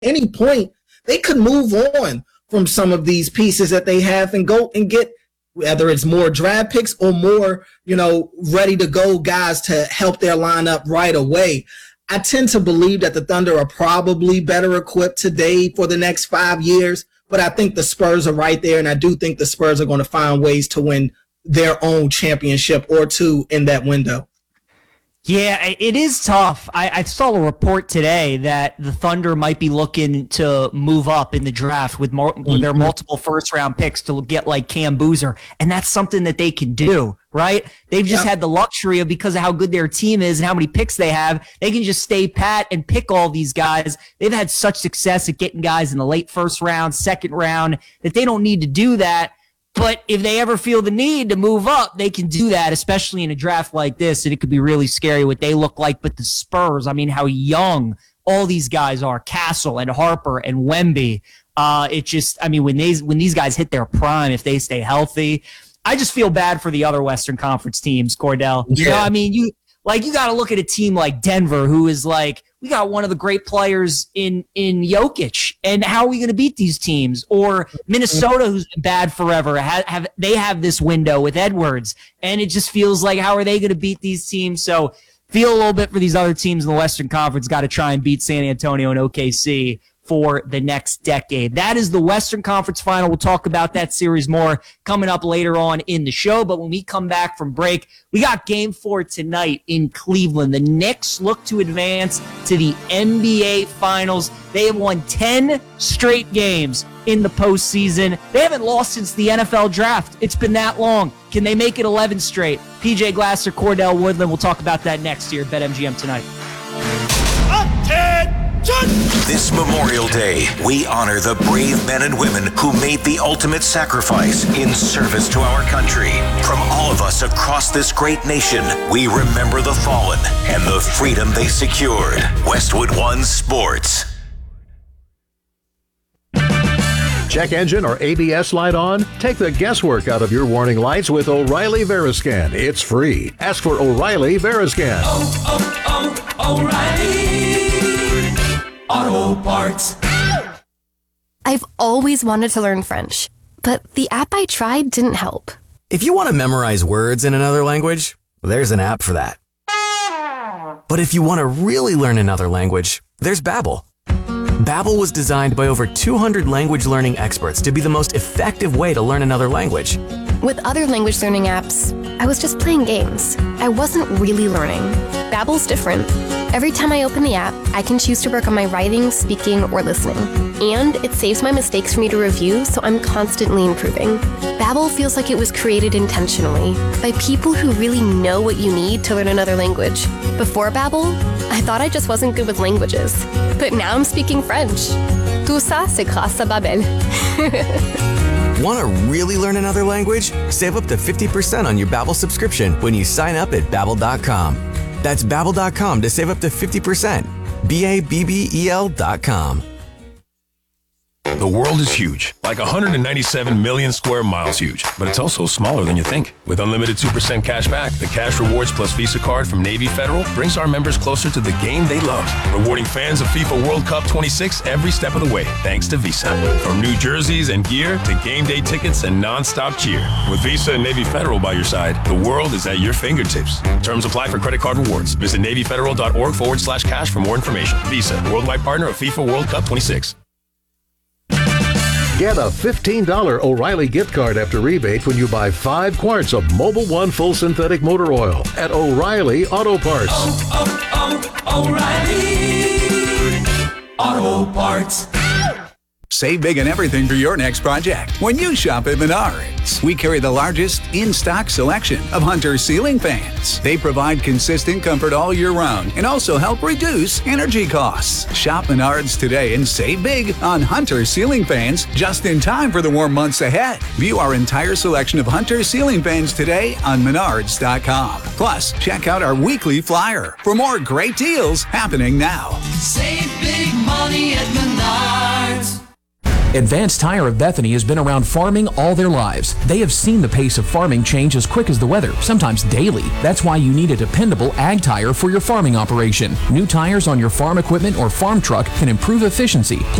any point, they could move on from some of these pieces that they have and go and get, whether it's more draft picks or more, ready to go guys to help their lineup right away. I tend to believe that the Thunder are probably better equipped today for the next 5 years, but I think the Spurs are right there, and I do think the Spurs are going to find ways to win their own championship or two in that window. Yeah, it is tough. I saw a report today that the Thunder might be looking to move up in the draft with their multiple first-round picks to get like Cam Boozer, and that's something that they can do, right? They've just had the luxury of, because of how good their team is and how many picks they have, they can just stay pat and pick all these guys. They've had such success at getting guys in the late first round, second round, that they don't need to do that. But if they ever feel the need to move up, they can do that, especially in a draft like this. And it could be really scary what they look like. But the Spurs, I mean, how young all these guys are, Castle and Harper and Wemby. It just, I mean, when these guys hit their prime, if they stay healthy, I just feel bad for the other Western Conference teams, Cordell. Yeah. You know, I mean, you got to look at a team like Denver, who is like, we got one of the great players in Jokic, and how are we going to beat these teams? Or Minnesota, who's been bad forever, they have this window with Edwards, and it just feels like, how are they going to beat these teams? So feel a little bit for these other teams in the Western Conference, got to try and beat San Antonio and OKC for the next decade. That is the Western Conference Final. We'll talk about that series more coming up later on in the show. But when we come back from break, we got Game 4 tonight in Cleveland. The Knicks look to advance to the NBA Finals. They have won 10 straight games in the postseason. They haven't lost since the NFL draft. It's been that long. Can they make it 11 straight? PJ Glasser, Cordell Woodland. We'll talk about that next year at BetMGM tonight. This Memorial Day, we honor the brave men and women who made the ultimate sacrifice in service to our country. From all of us across this great nation, we remember the fallen and the freedom they secured. Westwood One Sports. Check engine or ABS light on? Take the guesswork out of your warning lights with O'Reilly Veriscan. It's free. Ask for O'Reilly Veriscan. O'Reilly Auto Parts. I've always wanted to learn French, but the app I tried didn't help. If you want to memorize words in another language, there's an app for that. But if you want to really learn another language, there's Babbel. Babbel was designed by over 200 language learning experts to be the most effective way to learn another language. With other language learning apps, I was just playing games. I wasn't really learning. Babbel's different. Every time I open the app, I can choose to work on my writing, speaking, or listening. And it saves my mistakes for me to review, so I'm constantly improving. Babbel feels like it was created intentionally by people who really know what you need to learn another language. Before Babbel, I thought I just wasn't good with languages. But now I'm speaking French. Tout ça, c'est grâce à Babbel. Want to really learn another language? Save up to 50% on your Babbel subscription when you sign up at Babbel.com. That's Babbel.com to save up to 50%. Babbel.com. The world is huge, like 197 million square miles huge, but it's also smaller than you think. With unlimited 2% cash back, the Cash Rewards Plus Visa card from Navy Federal brings our members closer to the game they love, rewarding fans of FIFA World Cup 26 every step of the way, thanks to Visa. From new jerseys and gear to game day tickets and non-stop cheer. With Visa and Navy Federal by your side, the world is at your fingertips. Terms apply for credit card rewards. Visit NavyFederal.org/cash for more information. Visa, worldwide partner of FIFA World Cup 26. Get a $15 O'Reilly gift card after rebate when you buy 5 quarts of Mobil 1 full synthetic motor oil at O'Reilly Auto Parts. O'Reilly Auto Parts. Save big on everything for your next project when you shop at Menards. We carry the largest in-stock selection of Hunter ceiling fans. They provide consistent comfort all year round and also help reduce energy costs. Shop Menards today and save big on Hunter ceiling fans just in time for the warm months ahead. View our entire selection of Hunter ceiling fans today on Menards.com. Plus, check out our weekly flyer for more great deals happening now. Save big money at Menards. Advanced Tire of Bethany has been around farming all their lives. They have seen the pace of farming change as quick as the weather, sometimes daily. That's why you need a dependable ag tire for your farming operation. New tires on your farm equipment or farm truck can improve efficiency.